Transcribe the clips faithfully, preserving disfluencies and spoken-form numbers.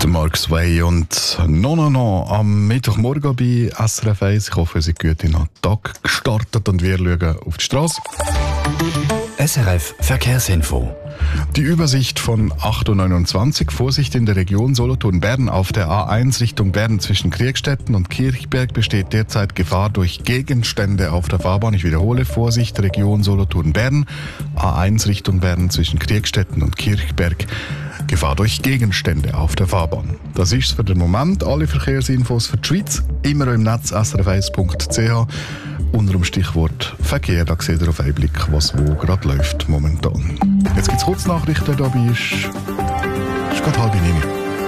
Mark Sway und «No, no, no» am Mittwochmorgen bei S R F eins. Ich hoffe, Sie sind gut in den Tag gestartet und wir schauen auf die Straße. S R F Verkehrsinfo. Die Übersicht von acht Uhr neunundzwanzig. Vorsicht in der Region Solothurn-Bern. Auf der A eins Richtung Bern zwischen Kriegstetten und Kirchberg besteht derzeit Gefahr durch Gegenstände auf der Fahrbahn. Ich wiederhole, Vorsicht Region Solothurn-Bern. A eins Richtung Bern zwischen Kriegstetten und Kirchberg. Gefahr durch Gegenstände auf der Fahrbahn. Das ist für den Moment. Alle Verkehrsinfos für die Schweiz immer im Netz s r f eins punkt c h. Unter dem Stichwort Verkehr, da seht ihr auf einen Blick, was wo gerade läuft momentan. Jetzt gibt es Kurznachrichten, dabei ist, ist gerade halb neun.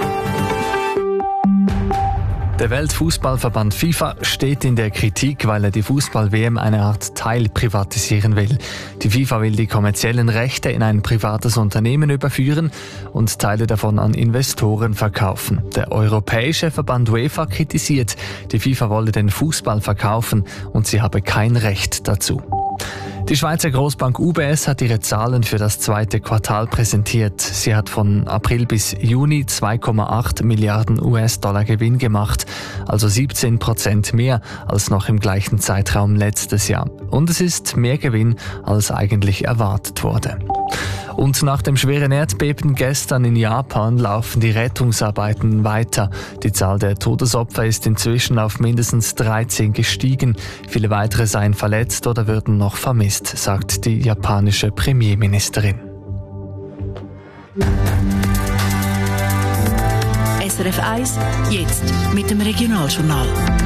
Der Weltfußballverband FIFA steht in der Kritik, weil er die Fußball-W M eine Art Teil privatisieren will. Die FIFA will die kommerziellen Rechte in ein privates Unternehmen überführen und Teile davon an Investoren verkaufen. Der europäische Verband UEFA kritisiert, die FIFA wolle den Fußball verkaufen und sie habe kein Recht dazu. Die Schweizer Grossbank U B S hat ihre Zahlen für das zweite Quartal präsentiert. Sie hat von April bis Juni zwei Komma acht Milliarden U S-Dollar Gewinn gemacht, also siebzehn Prozent mehr als noch im gleichen Zeitraum letztes Jahr. Und es ist mehr Gewinn, als eigentlich erwartet wurde. Und nach dem schweren Erdbeben gestern in Japan laufen die Rettungsarbeiten weiter. Die Zahl der Todesopfer ist inzwischen auf mindestens dreizehn gestiegen. Viele weitere seien verletzt oder würden noch vermisst, sagt die japanische Premierministerin. S R F eins, jetzt mit dem Regionaljournal.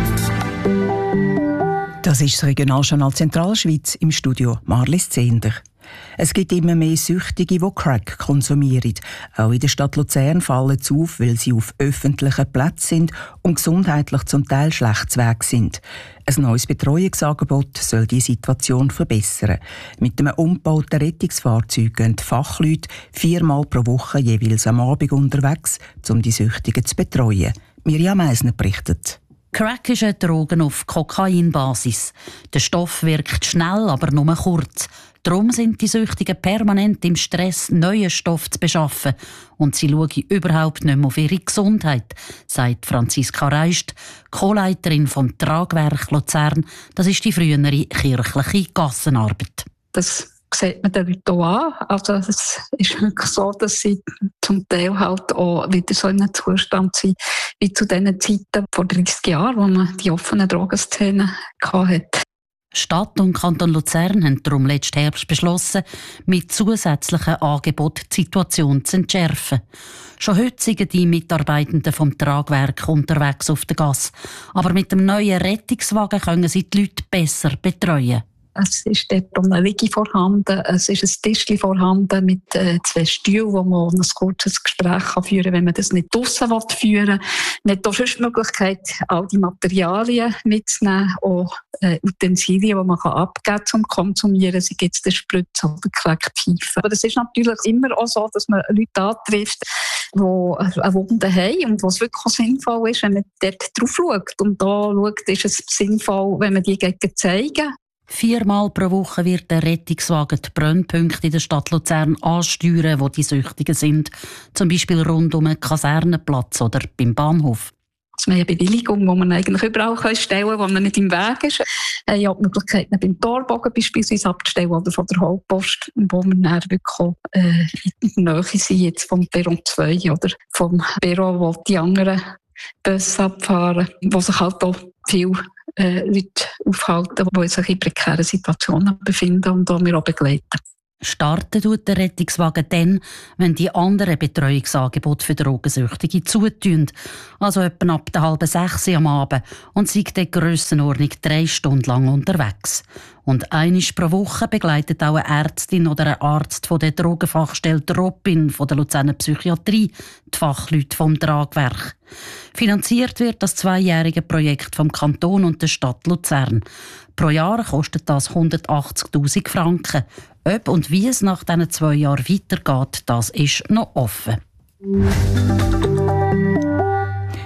Das ist das Regionaljournal Zentralschweiz, im Studio Marlies Zehnder. Es gibt immer mehr Süchtige, die Crack konsumieren. Auch in der Stadt Luzern fallen sie auf, weil sie auf öffentlichen Plätzen sind und gesundheitlich zum Teil schlecht zu Weg sind. Ein neues Betreuungsangebot soll die Situation verbessern. Mit einem umgebauten Rettungsfahrzeug gehen die Fachleute viermal pro Woche jeweils am Abend unterwegs, um die Süchtigen zu betreuen. Mirjam Meisner berichtet. Crack ist eine Droge auf Kokainbasis. Der Stoff wirkt schnell, aber nur kurz. Darum sind die Süchtigen permanent im Stress, neuen Stoff zu beschaffen. Und sie schauen überhaupt nicht mehr auf ihre Gesundheit, sagt Franziska Reist, Co-Leiterin vom Tragwerk Luzern. Das ist die frühere kirchliche Gassenarbeit. Das sieht man den Leuten auch an. Also es ist wirklich so, dass sie zum Teil halt auch wieder so in einem Zustand sind, wie zu den Zeiten vor dreißig Jahren, wo man die offene Drogenszene hatte. Stadt und Kanton Luzern haben darum letzten Herbst beschlossen, mit zusätzlichen Angeboten die Situation zu entschärfen. Schon heute sind die Mitarbeitenden vom Tragwerk unterwegs auf der Gasse. Aber mit dem neuen Rettungswagen können sie die Leute besser betreuen. Es ist dort eine Liege vorhanden, es ist ein Tischchen vorhanden mit äh, zwei Stühlen, wo man ein kurzes Gespräch kann führen kann, wenn man das nicht draussen führen will. Man hat auch schon die Möglichkeit, all die Materialien mitzunehmen, auch äh, Utensilien, die man kann abgeben kann, zum Konsumieren, sei jetzt der Spritz oder Crackpfeife. Aber es ist natürlich immer auch so, dass man Leute antrifft, die eine Wunde haben und was wirklich sinnvoll ist, wenn man dort drauf schaut. Und da schaut, ist es sinnvoll, wenn man die zeigen. Viermal pro Woche wird der Rettungswagen die Brennpunkte in der Stadt Luzern ansteuern, wo die Süchtigen sind. Zum Beispiel rund um einen Kasernenplatz oder beim Bahnhof. Das ist eine Bewilligung, die man eigentlich überall stellen kann, wo man nicht im Weg ist. Ich habe die Möglichkeit, beim Torbogen beispielsweise abzustellen oder von der Hauptpost, wo wir dann wirklich äh, in der Nähe sind, jetzt vom Perron zwei oder vom Perron, wo die anderen Busse abfahren, wo sich halt auch viel äh, Leute aufhalten, die sich in prekären Situationen befinden und die wir auch begleiten. Starten tut der Rettungswagen dann, wenn die anderen Betreuungsangebote für Drogensüchtige zutun. Also etwa ab der halben sechs am Abend und sind in Grössenordnung drei Stunden lang unterwegs. Und einmal pro Woche begleitet auch eine Ärztin oder ein Arzt von der Drogenfachstelle Dropin von der Luzerner Psychiatrie die Fachleute vom Tragwerk. Finanziert wird das zweijährige Projekt vom Kanton und der Stadt Luzern. Pro Jahr kostet das hundertachtzigtausend Franken. Ob und wie es nach diesen zwei Jahren weitergeht, das ist noch offen.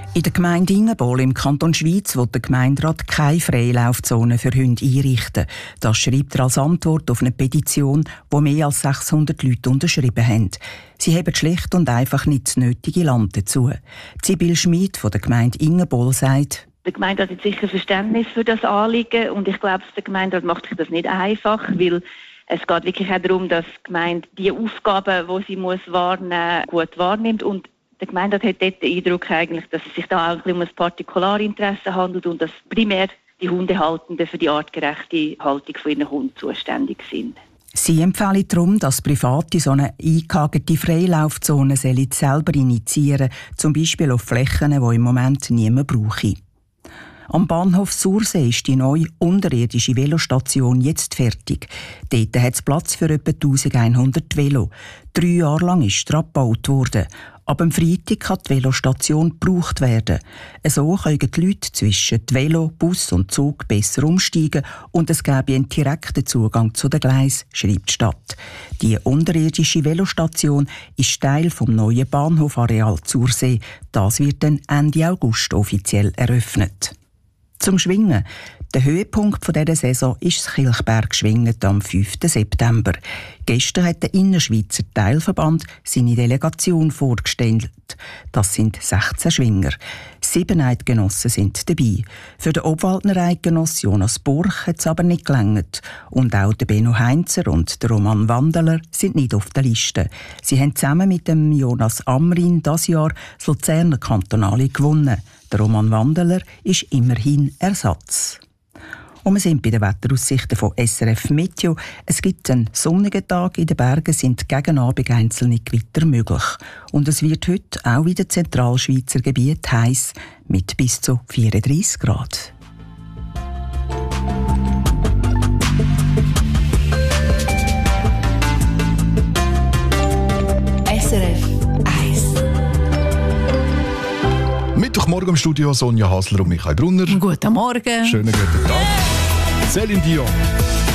In der Gemeinde Ingenbol im Kanton Schwyz will der Gemeinderat keine Freilaufzone für Hunde einrichten. Das schreibt er als Antwort auf eine Petition, die mehr als sechshundert Leute unterschrieben haben. Sie haben schlicht und einfach nicht das nötige Land dazu. Sibyl Schmid von der Gemeinde Ingenbol sagt: Der Gemeinderat hat sicher Verständnis für das Anliegen und ich glaube, der Gemeinderat macht sich das nicht einfach, weil es geht wirklich auch darum, dass die Gemeinde die Aufgaben, die sie muss wahrnehmen muss, gut wahrnimmt. Und der Gemeinderat hat dort den Eindruck, eigentlich, dass es sich da auch ein bisschen um ein Partikularinteresse handelt und dass primär die Hundehaltenden für die artgerechte Haltung von ihren Hunden zuständig sind. Sie empfehlen darum, dass Private so eine eingehagerte Freilaufzone selber initiieren, zum Beispiel auf Flächen, die im Moment niemand brauche. Am Bahnhof Sursee ist die neue unterirdische Velostation jetzt fertig. Dort hat es Platz für etwa eintausendeinhundert Velo. Drei Jahre lang ist sie abgebaut worden. Ab dem Freitag kann die Velostation gebraucht werden. So können die Leute zwischen Velo, Bus und Zug besser umsteigen und es gäbe einen direkten Zugang zu den Gleisen, schreibt die Stadt. Die unterirdische Velostation ist Teil vom neuen Bahnhofareal Sursee. Das wird dann Ende August offiziell eröffnet. Zum Schwingen. Der Höhepunkt dieser Saison ist das Kilchberg-Schwingen am fünften September. Gestern hat der Innerschweizer Teilverband seine Delegation vorgestellt. Das sind sechzehn Schwinger. Sieben Eidgenossen sind dabei. Für den Obwaldner Eidgenoss Jonas Burch hat es aber nicht gelangt. Und auch der Benno Heinzer und der Roman Wandeler sind nicht auf der Liste. Sie haben zusammen mit dem Jonas Amrin das Jahr das Luzerner Kantonale gewonnen. Der Roman Wandeler ist immerhin Ersatz. Und wir sind bei den Wetteraussichten von S R F Meteo. Es gibt einen sonnigen Tag. In den Bergen sind gegen Abend einzelne Gewitter möglich. Und es wird heute auch in den Zentralschweizer Gebieten heiß mit bis zu vierunddreissig Grad. S R F eins. Mittwochmorgen im Studio Sonja Hasler und Michael Brunner. Guten Morgen. Schönen guten Tag. Céline Dion.